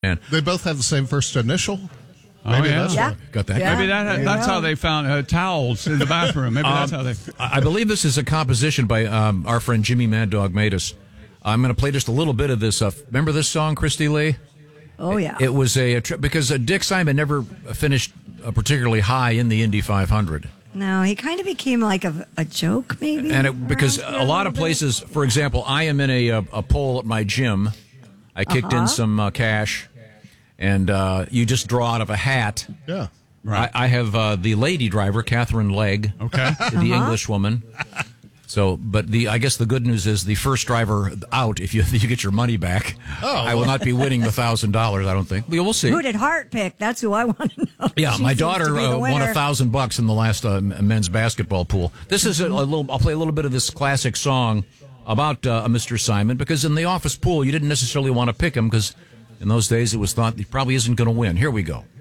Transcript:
And They both have the same first initial. Oh, Maybe yeah. that's Yeah. right. got that. Yeah. Maybe that's how they found towels in the bathroom. Maybe that's how they. I believe this is a composition by our friend Jimmy Mad Dog Matus. I'm going to play just a little bit of this. Remember this song, Christy Lee? Oh, yeah. It was because Dick Simon never finished particularly high in the Indy 500. No, he kind of became like a joke, maybe. And because around here a lot of little bit. places, for example, I am in a poll at my gym. I kicked in some cash, and you just draw out of a hat. Yeah. Right. I have the lady driver, Catherine Legg, Okay. the English woman. So, but I guess the good news is the first driver out, if you get your money back, I will not be winning the $1,000. I don't think. We'll see. Who did Hart pick? That's who I want to know. Yeah, She my seems daughter to be the won winner. $1,000 in the last men's basketball pool. This is a little. I'll play a little bit of this classic song about Mr. Simon, because in the office pool you didn't necessarily want to pick him because in those days it was thought he probably isn't going to win. Here we go.